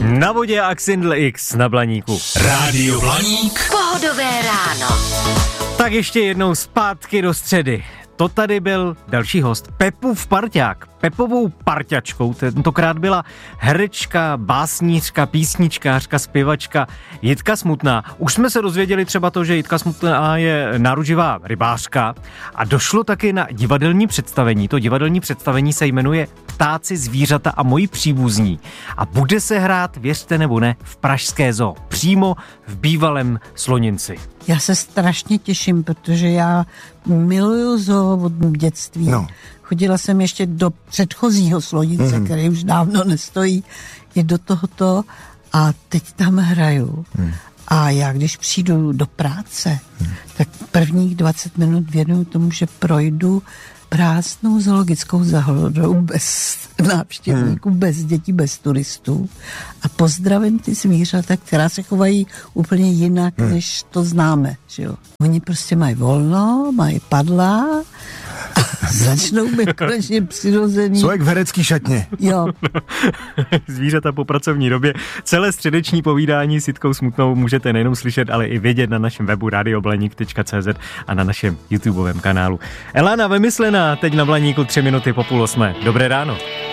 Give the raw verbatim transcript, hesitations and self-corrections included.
Na vodě Axindl X na Blaníku. Rádio Blaník. Pohodové ráno. Tak ještě jednou zpátky do středy. To tady byl další host, Pepův parťák. Pepovou parťačkou tentokrát byla herečka, básnířka, písničkářka, zpěvačka Jitka Smutná. Už jsme se dozvěděli třeba to, že Jitka Smutná je náruživá rybářka a došlo taky na divadelní představení. To divadelní představení se jmenuje Ptáci, zvířata a moji příbuzní a bude se hrát, věřte nebo ne, v Pražské zoo, přímo v bývalém Sloninci. Já se strašně těším, protože já miluju zoo od dětství. No. Chodila jsem ještě do předchozího Slonince, mm. který už dávno nestojí, i do tohoto a teď tam hraju. Mm. A já, když přijdu do práce, mm. tak prvních dvacet minut věnuju tomu, že projdu prázdnou zoologickou zahradou bez návštěvníků, hmm. bez dětí, bez turistů a pozdravím ty zvířata, která se chovají úplně jinak, hmm. než to známe. Že jo? Oni prostě mají volno, mají padla a začnou být konečně přirozený. Jsou jak v herecký šatně. Jo. Zvířata po pracovní době. Celé středeční povídání s Jitkou Smutnou můžete nejenom slyšet, ale i vidět na našem webu radio blaník tečka cé zet a na našem YouTubeovém kanálu. Elana Vymyslená teď na Blaníku tři minuty po půl osmé. Dobré ráno.